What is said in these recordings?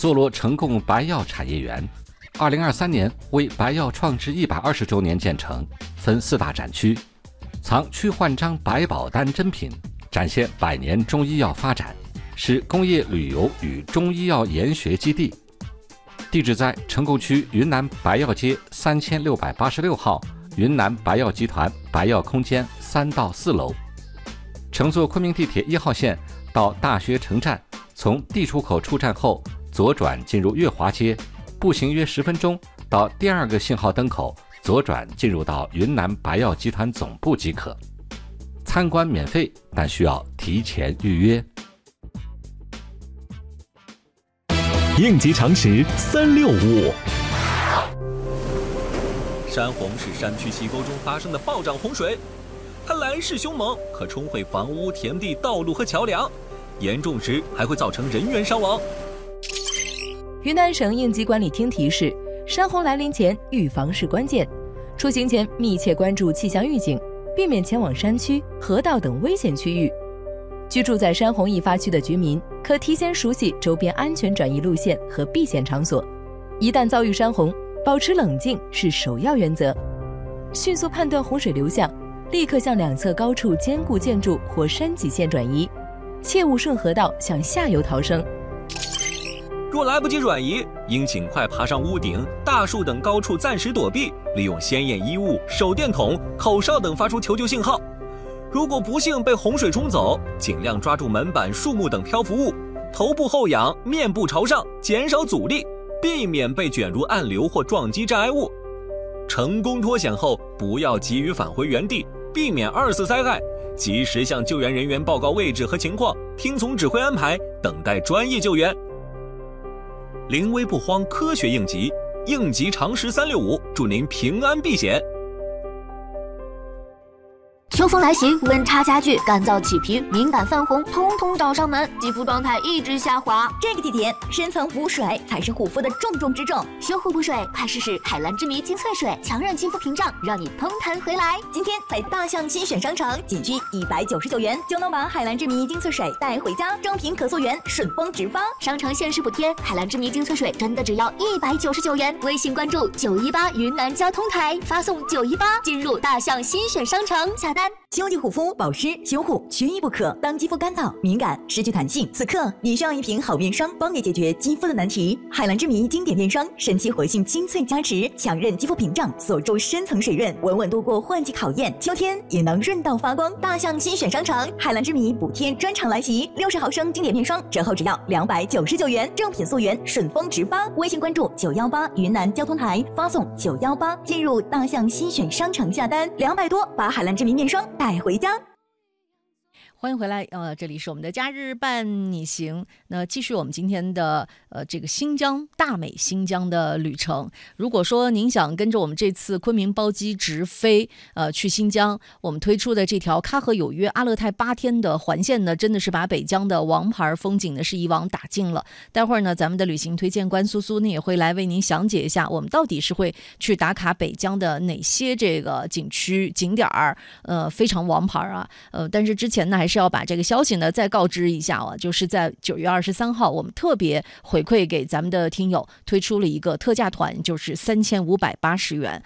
坐落成贡白药产业园。2023年为白药创制120周年建成，分4大展区，藏屈焕章百宝丹珍品，展现100年中医药发展，是工业旅游与中医药研学基地。地址在成贡区云南白药街3686号云南白药集团白药空间3到4楼。乘坐昆明地铁1号线到大学城站，从地出口出站后左转进入月华街，步行约10分钟到第2个信号灯口左转进入到云南白药集团总部即可。参观免费，但需要提前预约。 应急常识365。 山洪是山区溪沟中发生的暴涨洪水，它来势凶猛，可冲毁房屋、田地、道路和桥梁，严重时还会造成人员伤亡。 云南省应急管理厅提示，山洪来临前预防是关键，出行前密切关注气象预警，避免前往山区、河道等危险区域。居住在山洪易发区的居民可提前熟悉周边安全转移路线和避险场所，一旦遭遇山洪，保持冷静是首要原则。迅速判断洪水流向，立刻向2侧高处坚固建筑或山脊线转移，切勿顺河道向下游逃生。 若来不及转移，应尽快爬上屋顶、大树等高处暂时躲避，利用鲜艳衣物、手电筒、口哨等发出求救信号。如果不幸被洪水冲走，尽量抓住门板、树木等漂浮物，头部后仰，面部朝上，减少阻力，避免被卷入暗流或撞击障碍物。成功脱险后，不要急于返回原地，避免2次灾害，及时向救援人员报告位置和情况，听从指挥安排，等待专业救援。临危不慌，科学应急，应急常识365，祝您平安避险。 秋风来袭，温差加剧，干燥起皮，敏感泛红，通通找上门，肌肤状态一直下滑。 这个季节，深层补水才是护肤的重中之重。 修护补水，快试试海蓝之谜精粹水，强韧肌肤屏障，让你嘭弹回来。 今天在大象新选商城，仅需199元就能把海蓝之谜精粹水带回家，正品可溯源，顺丰直发。 商城限时补贴，海蓝之谜精粹水真的只要199元。微信关注918云南交通台，发送918进入大象新选商城下单。 秋季护肤保湿修护缺一不可。当肌肤干燥、敏感、失去弹性，此刻你需要一瓶好面霜，帮你解决肌肤的难题。海蓝之谜经典面霜，神奇活性精粹加持，强韧肌肤屏障，锁住深层水润，稳稳度过换季考验，秋天也能润到发光。大象新选商城，海蓝之谜补贴专场来袭，60毫升经典面霜折后只要299元，正品溯源，顺丰直发。微信关注918云南交通台，发送918进入大象新选商城下单，200多把海蓝之谜面霜带回家。 欢迎回来，这里是我们的假日伴你行。那继续我们今天的这个新疆大美新疆的旅程。如果说您想跟着我们这次昆明包机直飞去新疆，我们推出的这条喀河有约阿勒泰8天的环线呢，真的是把北疆的王牌风景呢是一网打尽了。待会儿呢，咱们的旅行推荐官苏苏呢也会来为您详解一下，我们到底是会去打卡北疆的哪些这个景区景点儿，非常王牌啊。但是之前呢，还是要把这个消息呢再告知一下啊，就是在9月23号，我们特别回馈给咱们的听友推出了一个特价团，就是3580元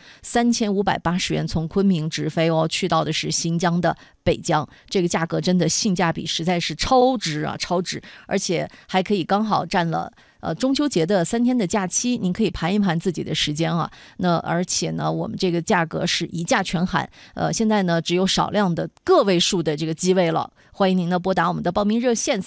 ，3580元从昆明直飞哦，去到的是新疆的北疆，这个价格真的性价比实在是超值啊，超值，而且还可以刚好占了中秋节的3天的假期，您可以盘一盘自己的时间啊。那而且呢，我们这个价格是一价全含，现在呢只有少量的个位数的这个机位了。欢迎您呢拨打我们的报名热线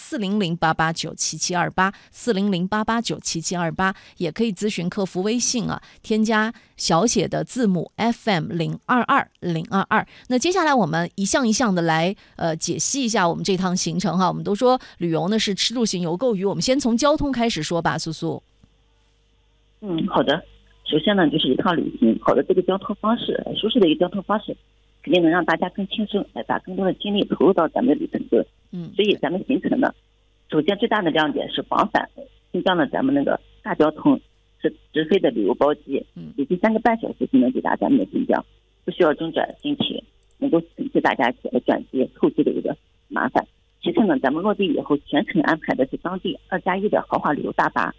40088977728，40088977728，也可以咨询客服微信啊，添加小写的字母 FM022022。那接下来我们一项一项的来解析一下我们这趟行程哈。我们都说旅游呢是吃住行游购娱，我们先从交通开始说吧，苏苏。 好的。首先呢，就是一趟旅行，好的这个交通方式，舒适的一个交通方式，肯定能让大家更轻松，来把更多的精力投入到咱们的旅程中。所以咱们行程呢，首先最大的亮点是往返新疆的咱们那个大交通是直飞的旅游包机，以及3个半小时就能抵达咱们的新疆，不需要中转新停，能够省去大家转机后期的一个麻烦。其次呢，咱们落地以后全程安排的是当地2+1的豪华旅游大巴，